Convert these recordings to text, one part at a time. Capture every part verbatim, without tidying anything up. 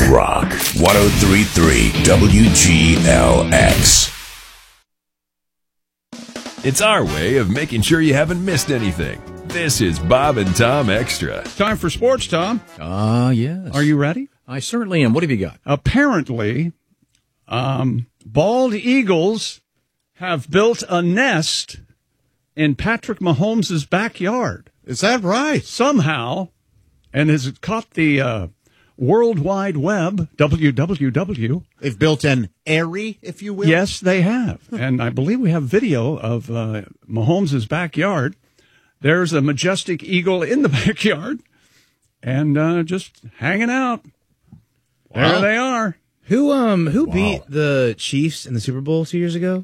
Rock one oh three point three W G L X. It's our way of making sure you haven't missed anything. This is Bob and Tom Extra. Time for sports, Tom. Ah, uh, yes. Are you ready? I certainly am. What have you got? Apparently, um, bald eagles have built a nest in Patrick Mahomes' backyard. Is that right? Somehow, and has caught the uh, World Wide Web, W W W. They've built an airy, if you will. Yes, they have. And I believe we have video of uh, Mahomes' backyard. There's a majestic eagle in the backyard and uh, just hanging out. Wow. There they are. Who um who Wow. beat the Chiefs in the Super Bowl two years ago?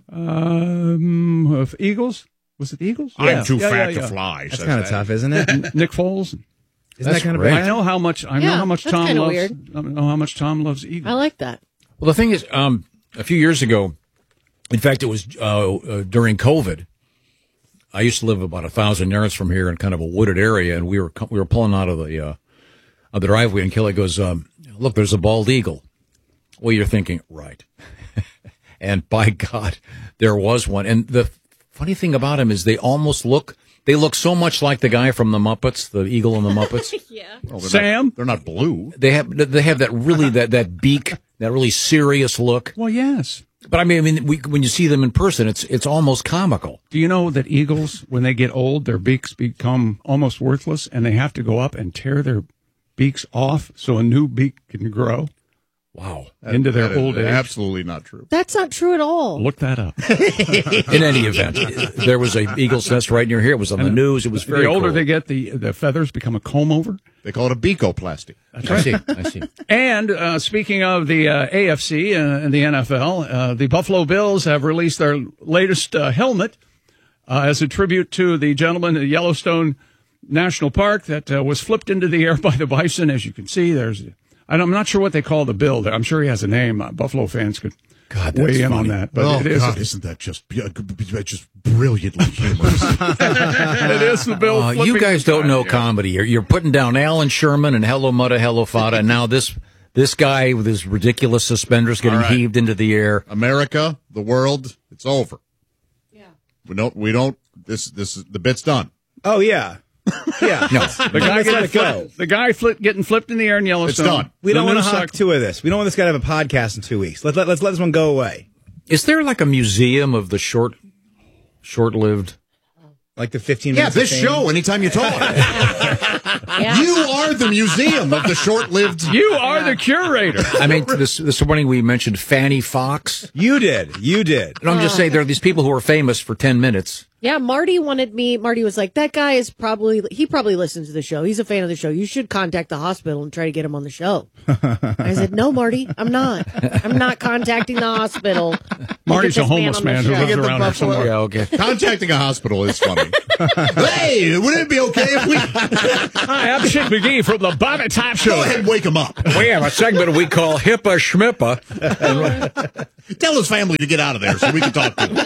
Um, of Eagles? Was it the Eagles? I'm Yeah. too Yeah, fat yeah, to yeah. fly. That's says kind of that. tough, isn't it? Nick Foles. Isn't that kind of great. I know how much. I know Yeah, how much that's Tom kinda loves. weird. I know how much Tom loves Eagles. I like that. Well, the thing is, um, a few years ago, in fact, it was uh, uh, during COVID. I used to live about a thousand yards from here in kind of a wooded area, and we were we were pulling out of the uh, of the driveway, and Kelly goes, um, "Look, there's a bald eagle." Well, you're thinking, right? And by God, there was one. And the funny thing about him is they almost look. They look so much like the guy from the Muppets, the eagle in the Muppets. Yeah. Well, they're Sam? Not, they're not blue. They have they have that really that, that beak, that really serious look. Well, yes. But I mean, I mean, we, when you see them in person, it's it's almost comical. Do you know that eagles, when they get old, their beaks become almost worthless, and they have to go up and tear their beaks off so a new beak can grow? Wow. Into their That is old age. Absolutely not true. That's not true at all. Look that up. In any event, there was a eagle's nest right near here. It was on the news. It was very the older cool. they get, the the feathers become a comb over. They call it a beakoplasty. I see. I see. And uh, speaking of the uh, A F C uh, and the N F L, uh, the Buffalo Bills have released their latest uh, helmet uh, as a tribute to the gentleman at Yellowstone National Park that uh, was flipped into the air by the bison. As you can see, there's. I'm not sure what they call the bill. I'm sure he has a name. Uh, Buffalo fans could God, weigh that's in funny. on that. But oh, it is. God, isn't that just just brilliantly humorous? It is the bill. Uh, flipping you guys the don't time. know comedy. You're, you're putting down Alan Sherman and Hello Mutta, Hello Fada, and now this this guy with his ridiculous suspenders getting All right. heaved into the air. America, the world, it's over. Yeah. We don't. We don't. This. This is the bit's done. Oh yeah, yeah. No, The guy, Let's let getting it go. flipped, the guy flip, getting flipped in the air in Yellowstone. It's done. We don't The want to news hawk cycle- two of this. We don't want this guy to have a podcast in two weeks. Let, let, let's let this one go away. is there like a museum of the short, short-lived? Like the fifteen Yeah, minutes. this of fame. show. Anytime you talk, Yeah. you are the museum of the short-lived. You are the curator. I mean, this this morning we mentioned Fanny Fox, You did. You did. and I'm just saying there are these people who are famous for ten minutes. Yeah, Marty wanted me. Marty was like, that guy is probably, he probably listens to the show. He's a fan of the show. You should contact the hospital and try to get him on the show. I said, no, Marty, I'm not. I'm not contacting the hospital. to Marty's get a this homeless on the man who show. lives Get the around here Buffalo- somewhere. Yeah, okay. Contacting a hospital is funny. Hey, wouldn't it be okay if we Hi, I'm Chick McGee from the Bobby Top Show. go ahead and wake him up? We have a segment we call Hippa Schmippa. Tell his family to get out of there so we can talk to him.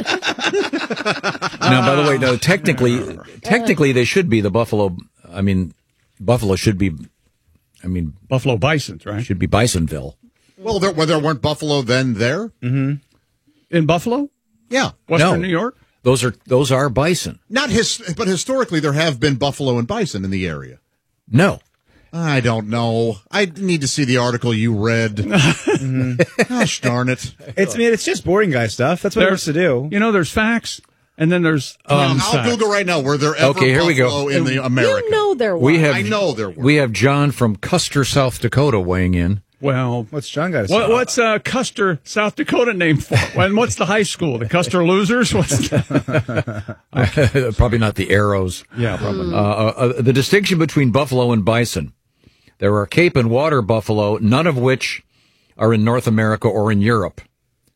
Now, by the way, no, technically, technically they should be the Buffalo. I mean, Buffalo should be. I mean, Buffalo Bisons, right? should be Bisonville. Well, there, well, there weren't buffalo then there? In Buffalo? Yeah. Western No. New York? Those are those are bison. Not his, but historically there have been buffalo and bison in the area. No, I don't know. I need to see the article you read. Gosh darn it. It's I mean, it's just boring guy stuff. That's what it wants to do. You know, there's facts, and then there's Um, um, I'll facts. Google right now. Were there ever Okay, here we go. buffalo in the America? You know there was. we have. I know there were. We have John from Custer, South Dakota, weighing in. Well, What's John got to say? what, what's uh, Custer, South Dakota named for? And what's the high school? The Custer Losers? What's the... Probably not the Arrows. Yeah, probably. Uh, uh, uh, the distinction between buffalo and bison. There are Cape and water buffalo, none of which are in North America or in Europe.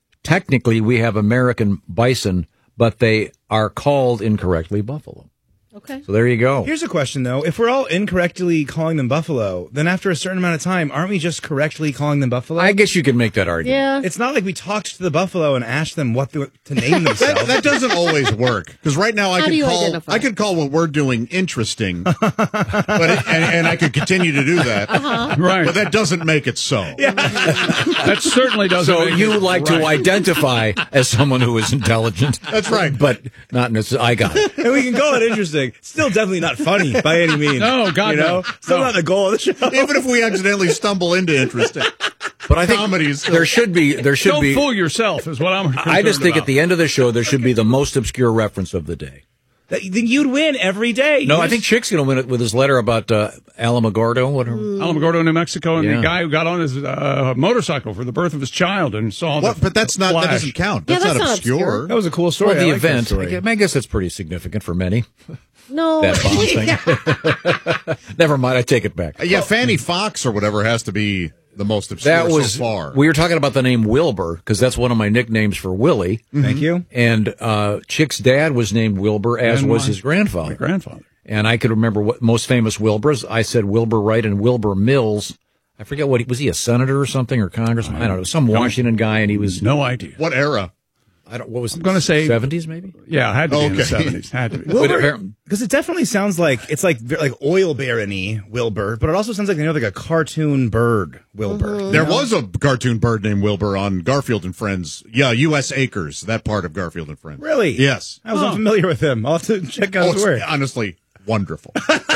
Technically, we have American bison, but they are called incorrectly buffalo. Okay. So there you go. Here's a question, though. If we're all incorrectly calling them buffalo, then after a certain amount of time, aren't we just correctly calling them buffalo? I guess you could make that argument. Yeah. It's not like we talked to the buffalo and asked them what the, to name That, themselves. that doesn't always work because right now I How do could you call identify? I could call what we're doing interesting, but it, and, and I could continue to do that. Uh-huh. Right. But that doesn't make it so. That certainly doesn't. So make you it like to right. identify as someone who is intelligent. That's right. But not necessarily. I got it. and we can call it interesting. Still definitely not funny by any means. No, God, you know? no. Still No. not the goal of the show. Even if we accidentally stumble into interesting. But I think Comedies. there should be. There should Don't be. fool yourself, is what I'm. I just think about. at the end of the show there should be the most obscure reference of the day. That- Then you'd win every day. No, You I just- think Chick's going to win it with his letter about uh, Alamogordo. What? Alamogordo, New Mexico, and Yeah. the guy who got on his uh, motorcycle for the birth of his child and saw What? the But that's not. flash. That doesn't count. Yeah, That's, that's not not obscure. obscure. That was a cool story. Well, the I like that event. story. I guess- I guess that's pretty significant for many. No. That bomb thing. Never mind. I take it back. Yeah, Fanny Fox or whatever has to be the most obscure That was so far. we were talking about the name Wilbur because that's one of my nicknames for Willie. Thank you. And uh, Chick's dad was named Wilbur, as And was my- his grandfather. My grandfather. And I could remember what most famous Wilburs. I said Wilbur Wright and Wilbur Mills. I forget what he was. He a senator or something or congressman? I don't know. Some Washington guy, and he was. No idea. What era? I don't. What was? I'm gonna say- seventies, maybe. Yeah, it had to be in the Okay. seventies. Had to be. But Wilbur, apparently- because it definitely sounds like it's like like oil barony Wilbur, but it also sounds like you know like a cartoon bird Wilbur. There was a cartoon bird named Wilbur on Garfield and Friends. Yeah, U S Acres, that part of Garfield and Friends. Really? Yes. I was unfamiliar with him. I'll have to check out Oh, his it's work. honestly wonderful.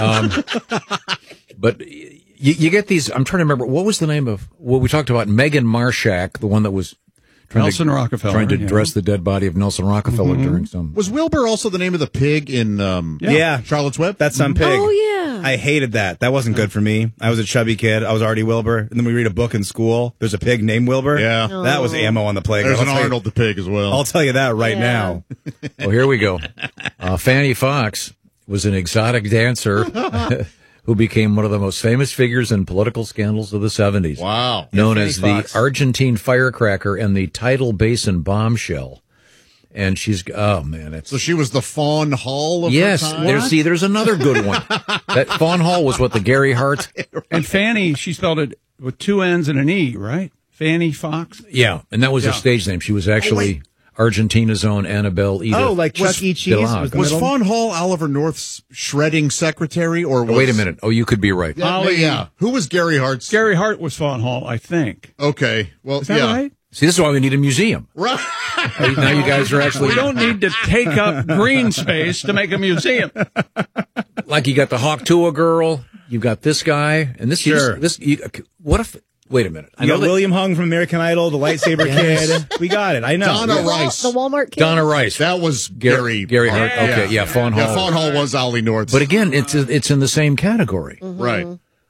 But you, you get these. I'm trying to remember what was the name of what we talked about. Megan Marshak, the one that was trying Nelson to, Rockefeller, trying to yeah. dress the dead body of Nelson Rockefeller during some. Was Wilbur also the name of the pig in um, Yeah. Charlotte's Web? That's some pig. Oh, yeah. I hated that. That wasn't good for me. I was a chubby kid. I was already Wilbur. And then we read a book in school. There's a pig named Wilbur. Yeah. That was ammo on the playground. There's an I'll tell you- Arnold the pig as well. I'll tell you that right Yeah. now. Oh, here we go. Uh, Fanny Fox was an exotic dancer who became one of the most famous figures in political scandals of the seventies. Wow. Known Fanny as Fox. the Argentine firecracker and the Tidal Basin bombshell. And she's, oh man, it's. So she was the Fawn Hall of Yes, her time? there's, see, there's another good one. That Fawn Hall was what, the Gary Hart? And Fanny, she spelled it with two N's and an E, right? Fanny Fox. Yeah, and that was her stage name. She was actually Argentina's own Annabelle Edith. Oh, like Chuck Was- E. Cheese? De La- was the Was middle? Fawn Hall Oliver North's shredding secretary, or was, Oh, wait a minute. Oh, you could be right. Yeah, Ollie- yeah. Who was Gary Hart's? Gary Hart was Fawn Hall, I think. Okay, well, Is that yeah, right? See, this is why we need a museum. right. Now you guys are actually We don't need to take up green space to make a museum. like you got the Hawktua girl, you've got this guy, and this. Sure. This. You, what if? Wait a minute. I You know got that- William Hung from American Idol, the lightsaber Yes. kid. We got it. I know. Donna Yeah. Rice. The Walmart kid. Donna Rice. That was Gary. Gary Hart. Yeah. Okay, yeah, Fawn Hall. Yeah, Fawn Hall was Ollie North's. But again, it's it's in the same category. right.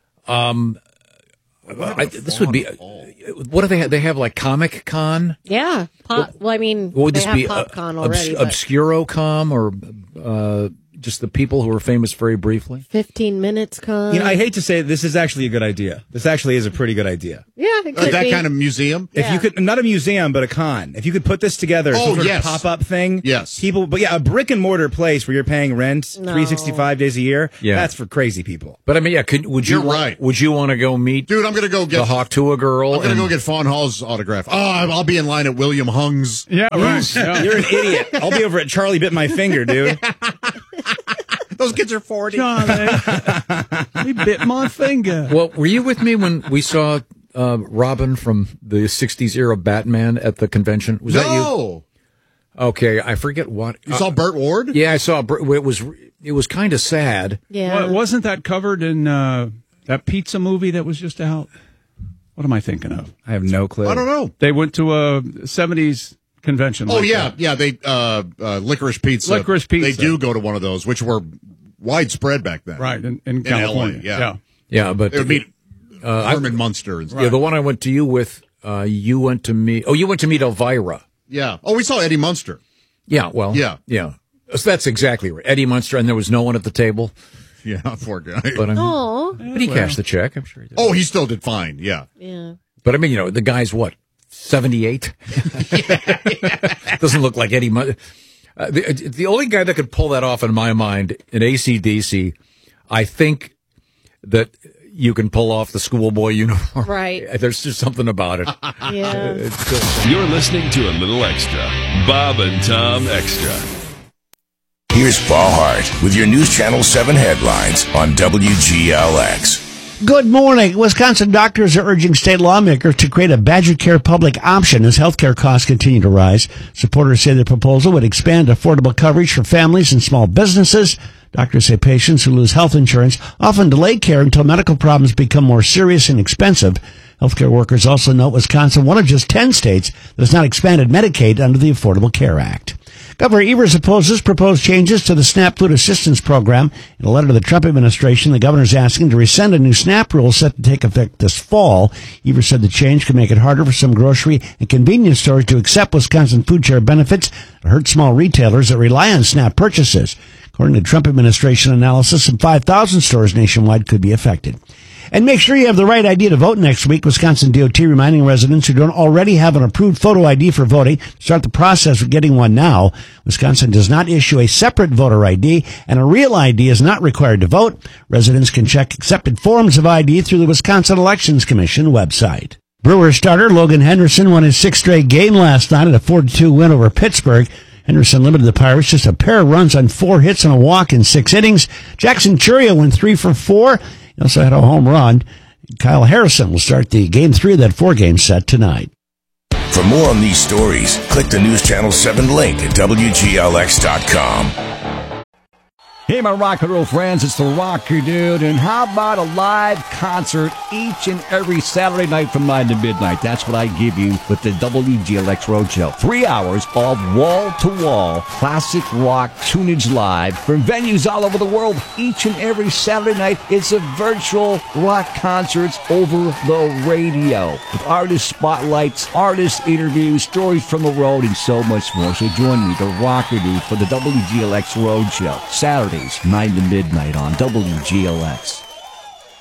I, this would be. What do they have? They have like Comic Con. Yeah. Pop, well, I mean, What would they this have be? PopCon Uh, already. obs- but Obscurocom or uh, just the people who are famous very briefly? fifteen minutes con. You know, I hate to say it, this is actually a good idea. This actually is a pretty good idea. yeah, it Uh, could that be. kind of museum. If Yeah. you could, not a museum, but a con. If you could put this together, Oh, some sort yes. of pop-up thing. Yes. People, but yeah, a brick and mortar place where you're paying rent No. three hundred sixty-five days a year. Yeah. That's for crazy people. But I mean, yeah. Could, would you? You're wa- right. Would you want to go meet Dude, I'm gonna go the get. Hawktua girl? I'm gonna and- go get Fawn Hall's autograph. Oh, I'll be in line at William Hung's. Yeah, right. Yeah. You're an idiot. I'll be over at Charlie Bit My Finger, dude. Those kids are forty. Johnny, he bit my finger. Well, were you with me when we saw uh, Robin from the sixties era Batman at the convention? Was that you? No, Okay, I forget what. you saw Burt Ward. Yeah, I saw. Br- It was it was kind of sad. Yeah. Wa- wasn't that covered in uh, that pizza movie that was just out? What am I thinking of? I have no clue. I don't know. They went to a seventies convention. Oh like yeah, that. yeah. They uh, uh, licorice pizza. Licorice Pizza. They do go to one of those, which were widespread back then. right in, in In California. L A, yeah. yeah. Yeah, but They would meet uh, I- Herman Munster and stuff. yeah, the one I went to you with, uh, you went to meet. Oh, you went to meet Elvira. Yeah. Oh, we saw Eddie Munster. Yeah, well, Yeah. yeah. So that's exactly right. Eddie Munster, and there was no one at the table, Yeah, poor guy. but I mean, Aw. but he cashed the check. I'm sure he did. oh, he still did fine. Yeah. Yeah. But I mean, you know, the guy's what, seventy-eight? Doesn't look like Eddie Munster. Uh, the, the only guy that could pull that off in my mind in A C D C, I think that you can pull off the schoolboy uniform. Right. There's just something about it. Yeah. It's still- You're listening to a little extra. Bob and Tom Extra. Here's Paul Hart with your News Channel seven headlines on W G L X. Good morning. Wisconsin doctors are urging state lawmakers to create a Badger Care public option as healthcare costs continue to rise. Supporters say the proposal would expand affordable coverage for families and small businesses. Doctors say patients who lose health insurance often delay care until medical problems become more serious and expensive. Healthcare workers also note Wisconsin, one of just ten states that has not expanded Medicaid under the Affordable Care Act. Governor Evers opposes proposed changes to the SNAP Food Assistance Program. In a letter to the Trump administration, the governor is asking to rescind a new SNAP rule set to take effect this fall. Evers said the change could make it harder for some grocery and convenience stores to accept Wisconsin food share benefits and hurt small retailers that rely on SNAP purchases. According to Trump administration analysis, some five thousand stores nationwide could be affected. And make sure you have the right I D to vote next week. Wisconsin D O T reminding residents who don't already have an approved photo I D for voting, start the process of getting one now. Wisconsin does not issue a separate voter I D, and a real I D is not required to vote. Residents can check accepted forms of I D through the Wisconsin Elections Commission website. Brewers starter Logan Henderson won his sixth straight game last night at a four to two win over Pittsburgh. Henderson limited the Pirates just a pair of runs on four hits and a walk in six innings. Jackson Churio went three for four. He also had a home run. Kyle Harrison will start the game three of that four-game set tonight. For more on these stories, click the News Channel seven link at W G L X dot com. Hey, my rock and roll friends, it's the Rocker Dude, and how about a live concert each and every Saturday night from nine to midnight? That's what I give you with the W G L X Roadshow. Three hours of wall-to-wall classic rock tunage live from venues all over the world. Each and every Saturday night, it's a virtual rock concerts over the radio with artist spotlights, artist interviews, stories from the road, and so much more. So join me, the Rocker Dude, for the W G L X Roadshow, Saturday, nine to midnight on W G L X.